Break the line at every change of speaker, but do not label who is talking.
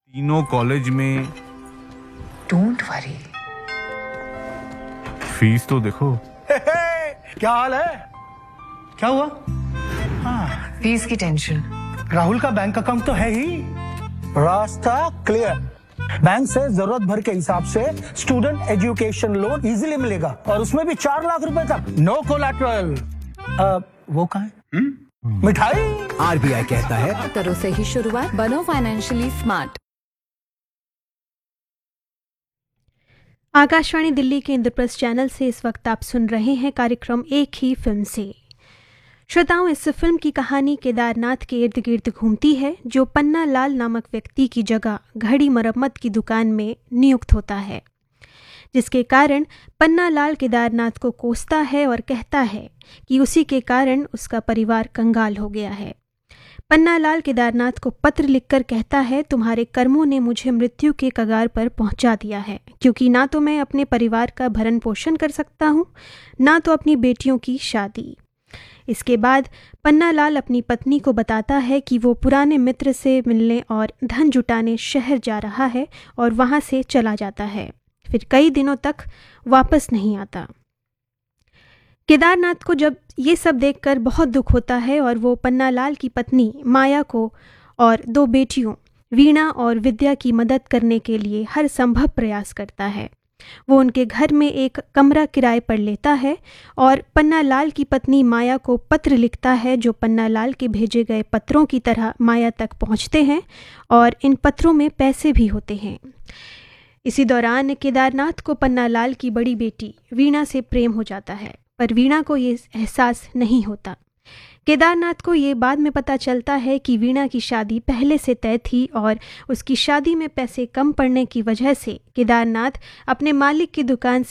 तीनों कॉलेज में।
Don't worry.
Fees तो देखो।
क्या हाल है? क्या हुआ?
फीस की टेंशन।
राहुल का बैंक अकाउंट तो है ही। रास्ता क्लियर। बैंक से जरूरत भर के हिसाब से स्टूडेंट एजुकेशन लोन इजीली मिलेगा और उसमें भी 4 लाख रुपए तक। No collateral. वो कहाँ है? मिठाई।
आरबीआई कहता है
करो सही शुरुआत, बनो फाइनेंशियली स्मार्ट।
आकाशवाणी दिल्ली के इंद्रप्रस्थ चैनल से इस वक्त आप सुन रहे हैं कार्यक्रम एक ही फिल्म से। श्रोताओं, इस फिल्म की कहानी केदारनाथ के इर्द गिर्द घूमती है, जो पन्ना लाल नामक व्यक्ति की जगह घड़ी मरम्मत की दुकान में नियुक्त होता है, जिसके कारण पन्ना लाल केदारनाथ को कोसता है और कहता है कि उसी के कारण उसका परिवार कंगाल हो गया है। पन्ना लाल केदारनाथ को पत्र लिखकर कहता है, तुम्हारे कर्मों ने मुझे मृत्यु के कगार पर पहुंचा दिया है, क्योंकि ना तो मैं अपने परिवार का भरण पोषण कर सकता हूं, ना तो अपनी बेटियों की शादी। इसके बाद पन्ना लाल अपनी पत्नी को बताता है कि वो पुराने मित्र से मिलने और धन जुटाने शहर जा रहा है और वहां से चला जाता है। फिर कई दिनों तक वापस नहीं आता। केदारनाथ को जब ये सब देखकर बहुत दुख होता है और वो पन्ना लाल की पत्नी माया को और 2 बेटियों वीणा और विद्या की मदद करने के लिए हर संभव प्रयास करता है। वो उनके घर में एक कमरा किराए पर लेता है और पन्ना लाल की पत्नी माया को पत्र लिखता है, जो पन्ना लाल के भेजे गए पत्रों की तरह माया तक पहुंचते हैं और इन पत्रों में पैसे भी होते हैं। इसी दौरान केदारनाथ को पन्ना लाल की बड़ी बेटी वीणा से प्रेम हो जाता है, पर वीणा को ये एहसास नहीं होता। केदारनाथ को ये बाद में पता चलता है कि वीणा की शादी पहले से तय थी और उसकी शादी में पैसे कम पड़ने की वजह से केदारनाथ अपने मालिक की दुकान से